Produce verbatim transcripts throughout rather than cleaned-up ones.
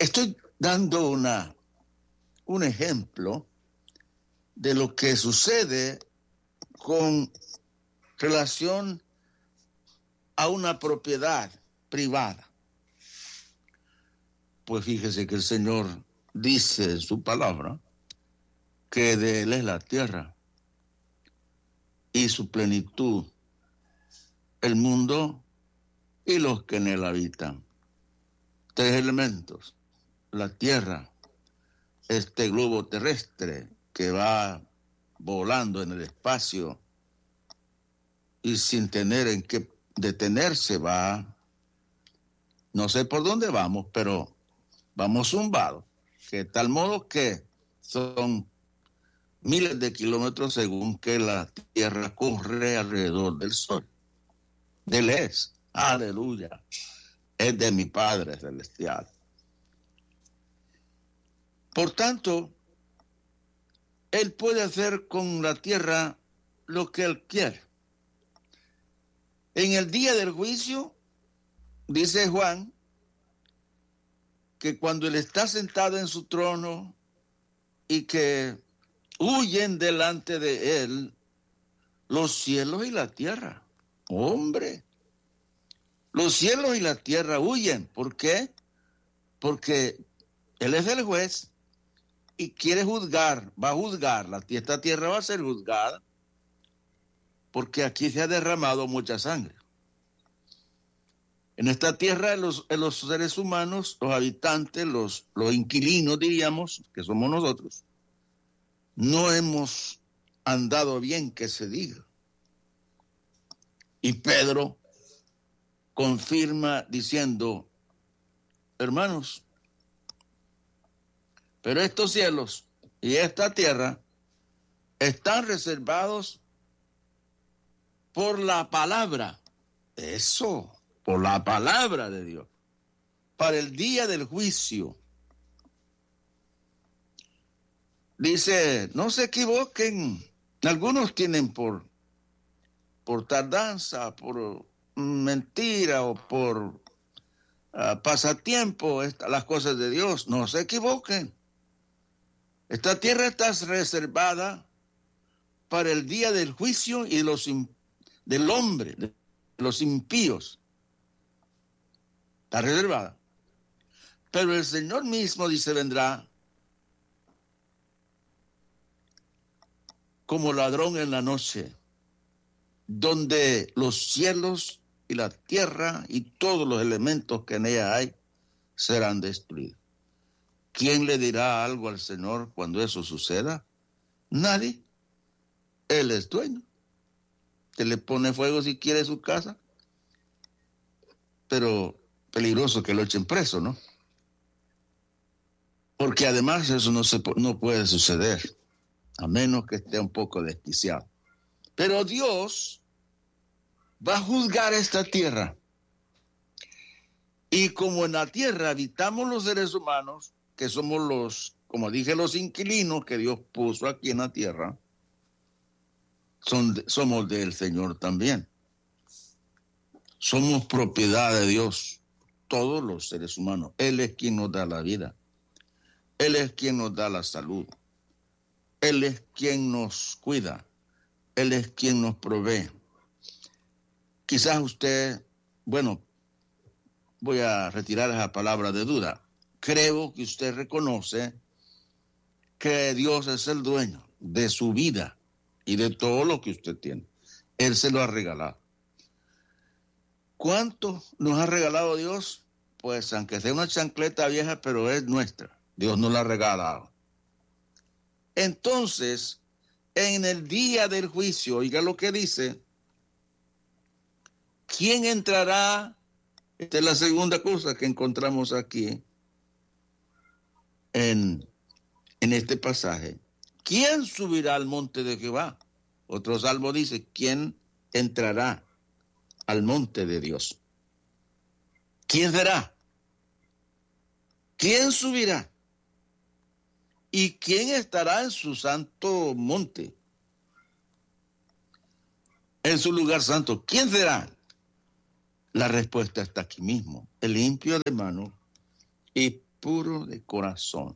Estoy dando una, un ejemplo de lo que sucede con relación a una propiedad privada. Pues fíjese que el Señor dice en su palabra que de Él es la tierra y su plenitud, el mundo y los que en él habitan. Tres elementos: la tierra, este globo terrestre que va volando en el espacio y sin tener en qué detenerse va, no sé por dónde vamos, pero vamos zumbados, que de tal modo que son miles de kilómetros según que la tierra corre alrededor del sol. De Él es, aleluya, es de mi Padre celestial. Por tanto, Él puede hacer con la tierra lo que Él quiere. En el día del juicio, dice Juan, que cuando Él está sentado en su trono y que huyen delante de Él los cielos y la tierra. Hombre, los cielos y la tierra huyen. ¿Por qué? Porque Él es el juez y quiere juzgar, va a juzgar. Esta tierra va a ser juzgada porque aquí se ha derramado mucha sangre. En esta tierra, los, los seres humanos, los habitantes, los, los inquilinos, diríamos, que somos nosotros, no hemos andado bien, que se diga. Y Pedro confirma diciendo: hermanos, pero estos cielos y esta tierra están reservados por la palabra. Eso, por la palabra de Dios, para el día del juicio. Dice, no se equivoquen. Algunos tienen por, por tardanza, por mentira o por uh, pasatiempo esta, las cosas de Dios. No se equivoquen. Esta tierra está reservada para el día del juicio y de los, del hombre, de los impíos. Está reservada. Pero el Señor mismo, dice, vendrá como ladrón en la noche, donde los cielos y la tierra y todos los elementos que en ella hay serán destruidos. ¿Quién le dirá algo al Señor cuando eso suceda? Nadie. Él es dueño. Se le pone fuego si quiere su casa, pero peligroso que lo echen preso, ¿no? Porque además eso no, se, no puede suceder, a menos que esté un poco desquiciado. Pero Dios va a juzgar esta tierra. Y como en la tierra habitamos los seres humanos, que somos los, como dije, los inquilinos que Dios puso aquí en la tierra, son de, somos del Señor también. Somos propiedad de Dios, todos los seres humanos. Él es quien nos da la vida. Él es quien nos da la salud. Él es quien nos cuida. Él es quien nos provee. Quizás usted, bueno, voy a retirar esa palabra de duda. Creo que usted reconoce que Dios es el dueño de su vida y de todo lo que usted tiene. Él se lo ha regalado. ¿Cuánto nos ha regalado Dios? Pues aunque sea una chancleta vieja, pero es nuestra. Dios nos la ha regalado. Entonces, en el día del juicio, oiga lo que dice, ¿quién entrará? Esta es la segunda cosa que encontramos aquí en, en este pasaje. ¿Quién subirá al monte de Jehová? Otro salmo dice, ¿quién entrará al monte de Dios? ¿Quién será? ¿Quién subirá? ¿Y quién estará en su santo monte? En su lugar santo. ¿Quién será? La respuesta está aquí mismo. El limpio de mano y puro de corazón.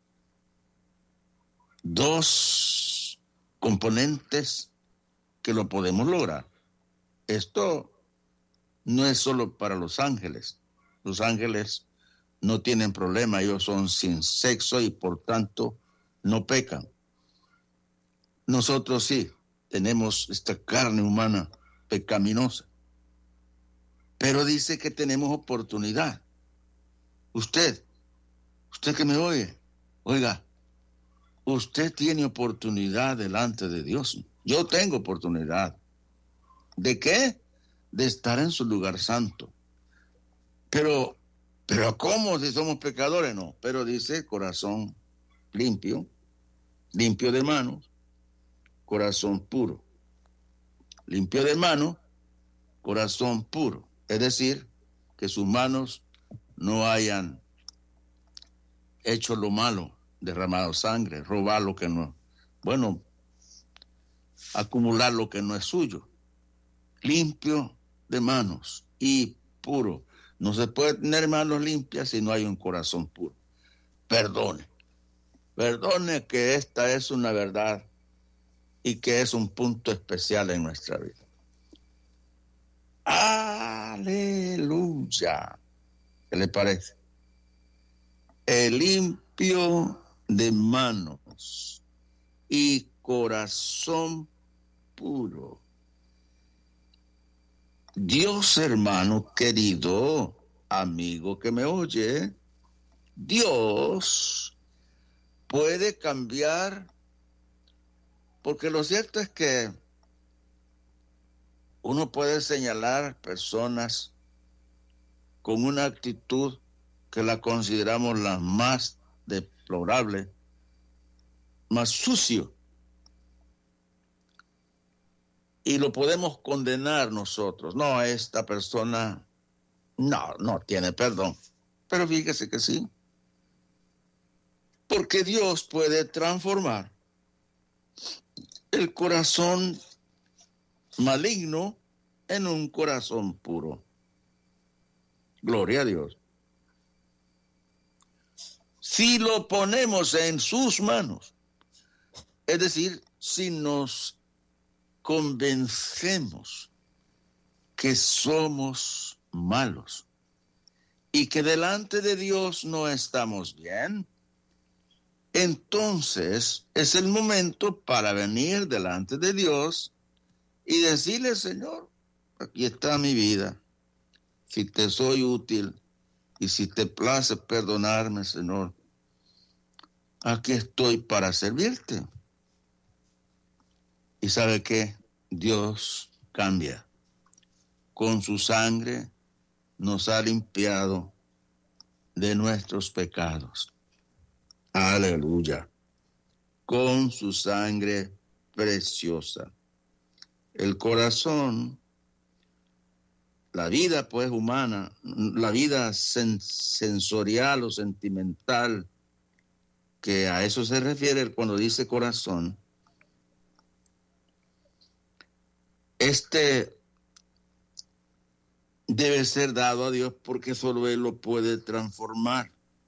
Dos componentes que lo podemos lograr. Esto no es solo para los ángeles. Los ángeles no tienen problema, ellos son sin sexo y por tanto no pecan. Nosotros sí tenemos esta carne humana pecaminosa, pero dice que tenemos oportunidad. Usted, usted que me oye, oiga, usted tiene oportunidad delante de Dios. Yo tengo oportunidad. ¿De qué? De estar en su lugar santo. Pero, pero ¿cómo si somos pecadores? No, pero dice corazón limpio, limpio de manos, corazón puro. Limpio de manos, corazón puro. Es decir, que sus manos no hayan hecho lo malo, derramado sangre, robar lo que no, bueno, acumular lo que no es suyo. Limpio de manos y puro. No se puede tener manos limpias si no hay un corazón puro. Perdone. Perdone que esta es una verdad y que es un punto especial en nuestra vida. Aleluya. ¿Qué le parece? El limpio de manos y corazón puro. Dios, hermano querido, amigo que me oye, Dios puede cambiar, porque lo cierto es que uno puede señalar personas con una actitud que la consideramos la más deplorable, más sucio. Y lo podemos condenar nosotros. No, esta persona no, no tiene perdón. Pero fíjese que sí. Porque Dios puede transformar el corazón maligno en un corazón puro. Gloria a Dios. Si lo ponemos en sus manos, es decir, si nos convencemos que somos malos y que delante de Dios no estamos bien, entonces es el momento para venir delante de Dios y decirle: Señor, aquí está mi vida. Si te soy útil y si te place perdonarme, Señor, aquí estoy para servirte. Y sabe que Dios cambia. Con su sangre nos ha limpiado de nuestros pecados. Aleluya. Con su sangre preciosa. El corazón, la vida pues humana, la vida sen- sensorial o sentimental, que a eso se refiere cuando dice corazón, este debe ser dado a Dios porque solo Él lo puede transformar.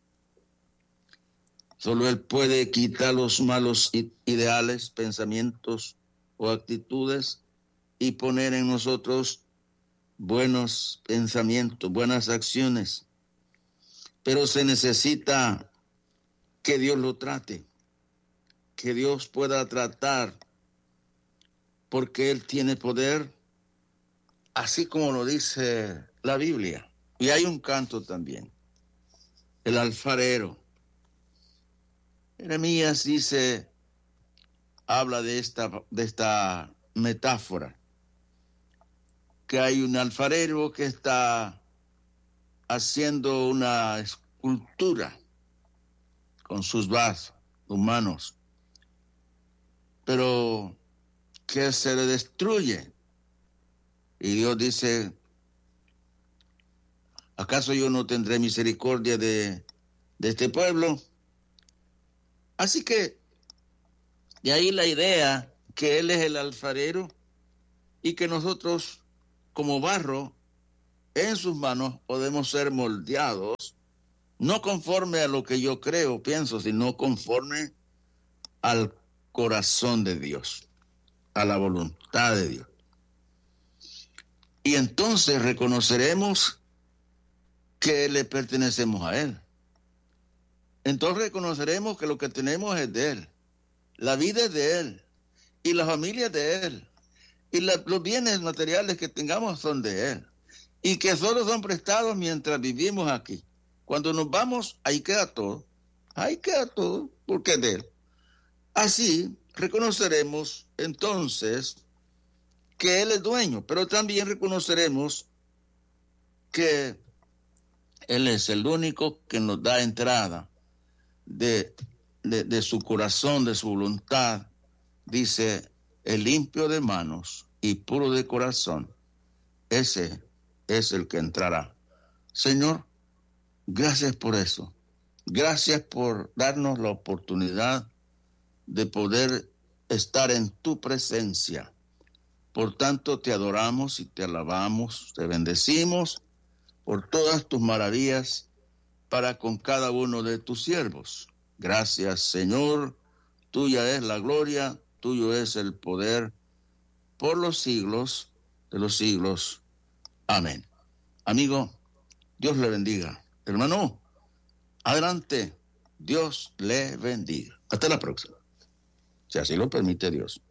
Solo Él puede quitar los malos ideales, pensamientos o actitudes y poner en nosotros buenos pensamientos, buenas acciones. Pero se necesita que Dios lo trate, que Dios pueda tratar, porque Él tiene poder, así como lo dice la Biblia. Y hay un canto también, el alfarero. Jeremías dice, habla de esta, de esta metáfora, que hay un alfarero que está haciendo una escultura con sus vasos humanos, pero que se le destruye. Y Dios dice, ¿acaso yo no tendré misericordia de, de este pueblo? Así que de ahí la idea que Él es el alfarero y que nosotros como barro en sus manos podemos ser moldeados No conforme a lo que yo creo, pienso, sino conforme al corazón de Dios, a la voluntad de Dios. Y entonces reconoceremos que le pertenecemos a Él. Entonces reconoceremos que lo que tenemos es de Él. La vida es de Él. Y la familia es de Él. Y la, los bienes materiales que tengamos son de Él. Y que solo son prestados mientras vivimos aquí. Cuando nos vamos, ahí queda todo. Ahí queda todo, porque es de Él. Así reconoceremos entonces que Él es dueño, pero también reconoceremos que Él es el único que nos da entrada de, de, de su corazón, de su voluntad. Dice, el limpio de manos y puro de corazón, ese es el que entrará. Señor, gracias por eso. Gracias por darnos la oportunidad de poder estar en tu presencia. Por tanto, te adoramos y te alabamos, te bendecimos por todas tus maravillas para con cada uno de tus siervos. Gracias, Señor. Tuya es la gloria, tuyo es el poder por los siglos de los siglos. Amén. Amigo, Dios le bendiga. Hermano, adelante. Dios le bendiga. Hasta la próxima. Si así lo permite Dios.